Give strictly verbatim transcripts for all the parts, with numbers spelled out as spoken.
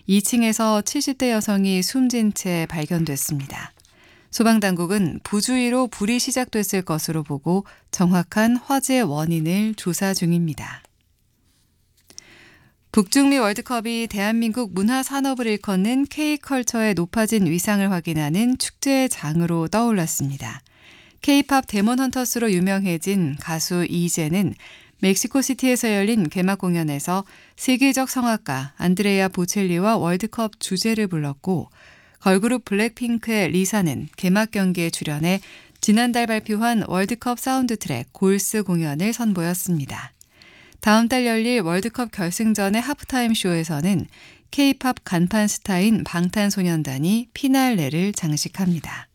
이 층에서 칠십 대 여성이 숨진 채 발견됐습니다. 소방당국은 부주의로 불이 시작됐을 것으로 보고 정확한 화재 원인을 조사 중입니다. 북중미 월드컵이 대한민국 문화산업을 일컫는 K컬처의 높아진 위상을 확인하는 축제의 장으로 떠올랐습니다. K-팝 데몬 헌터스로 유명해진 가수 이재는 멕시코시티에서 열린 개막 공연에서 세계적 성악가 안드레아 보첼리와 월드컵 주제를 불렀고, 걸그룹 블랙핑크의 리사는 개막 경기에 출연해 지난달 발표한 월드컵 사운드 트랙 골스 공연을 선보였습니다. 다음 달 열릴 월드컵 결승전의 하프타임 쇼에서는 K-팝 간판 스타인 방탄소년단이 피날레를 장식합니다.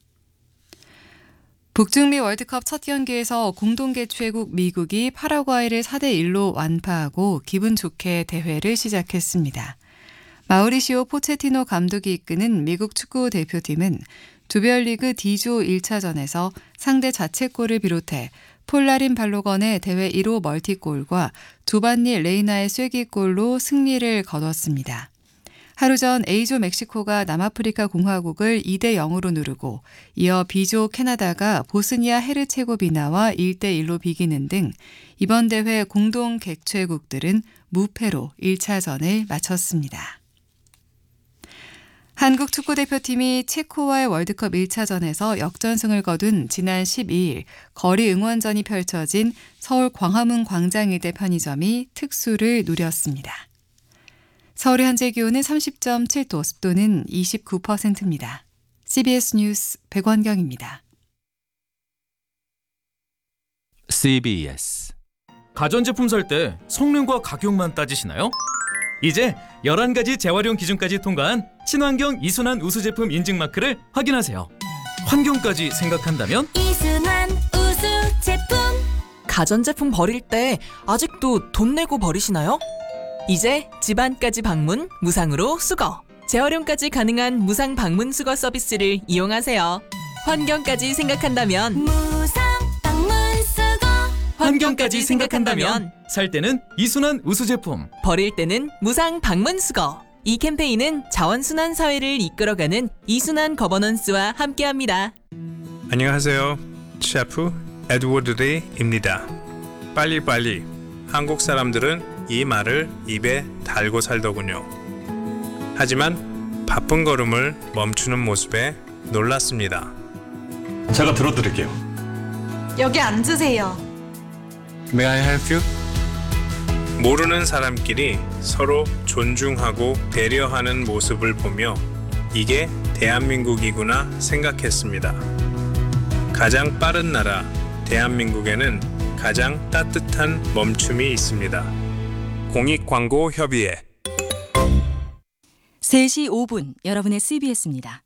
북중미 월드컵 첫 경기에서 공동 개최국 미국이 파라과이를 사 대 일로 완파하고 기분 좋게 대회를 시작했습니다. 마우리시오 포체티노 감독이 이끄는 미국 축구 대표팀은 조별리그 D조 일 차전에서 상대 자책골을 비롯해 폴라린 발로건의 대회 일 호 멀티골과 조반니 레이나의 쐐기골로 승리를 거뒀습니다. 하루 전 A조 멕시코가 남아프리카 공화국을 이 대 영으로 누르고 이어 B조 캐나다가 보스니아 헤르체고비나와 일 대 일로 비기는 등 이번 대회 공동 개최국들은 무패로 일 차전을 마쳤습니다. 한국 축구대표팀이 체코와의 월드컵 일 차전에서 역전승을 거둔 지난 십이 일 거리 응원전이 펼쳐진 서울 광화문 광장일대 편의점이 특수를 누렸습니다. 서울의 현재 기온은 삼십 점 칠 도, 습도는 이십구 퍼센트입니다. 씨비에스 뉴스 백원경입니다. 씨비에스 가전제품 살 때 성능과 가격만 따지시나요? 이제 열한 가지 재활용 기준까지 통과한 친환경 이순환 우수 제품 인증 마크를 확인하세요. 환경까지 생각한다면 이순환 우수 제품. 가전제품 버릴 때 아직도 돈 내고 버리시나요? 이제 집안까지 방문, 무상으로 수거. 재활용까지 가능한 무상 방문 수거 서비스를 이용하세요. 환경까지 생각한다면 무상 방문 수거. 환경까지 생각한다면 살 때는 이순환 우수 제품, 버릴 때는 무상 방문 수거. 이 캠페인은 자원순환 사회를 이끌어가는 이순환 거버넌스와 함께합니다. 안녕하세요. 셰프 에드워드 레이입니다. 빨리빨리. 한국 사람들은 이 말을 입에 달고 살더군요. 하지만 바쁜 걸음을 멈추는 모습에 놀랐습니다. 제가 들어드릴게요. 여기 앉으세요. May I help you? 모르는 사람끼리 서로 존중하고 배려하는 모습을 보며 이게 대한민국이구나 생각했습니다. 가장 빠른 나라 대한민국에는 가장 따뜻한 멈춤이 있습니다. 공익광고협의회. 세 시 오 분 여러분의 씨비에스입니다.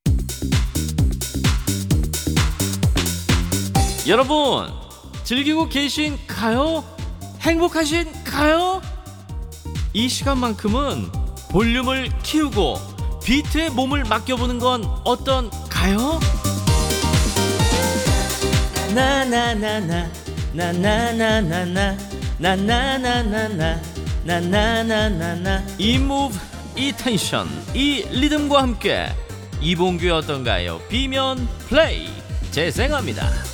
여러분, 즐기고 계신가요? 행복하신가요? 이 시간만큼은 볼륨을 키우고 비트에 몸을 맡겨보는 건 어떤가요? 나나나나 나나나나나 나나나나나 나나나나나 이 무브, 이 텐션, 이 리듬과 함께 이봉규의 어떤가요? 비면 플레이 재생합니다.